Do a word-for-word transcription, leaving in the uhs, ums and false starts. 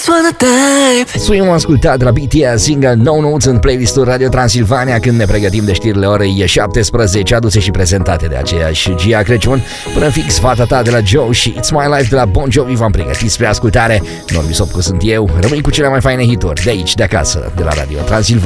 just wanna dive. Swing ascultat de la B T S, single No Notes în playlistul Radio Transilvania când ne pregătim de știrile orei șaptesprezece, aduse și prezentate de aceeași Gia Crăciun. Până fix fata ta de la Joe și It's My Life de la Bon Jovi v-am pregătit spre ascultare. Norbi Sopcu sunt eu, rămâi cu cele mai faine hituri de aici, de acasă, de la Radio Transilvania.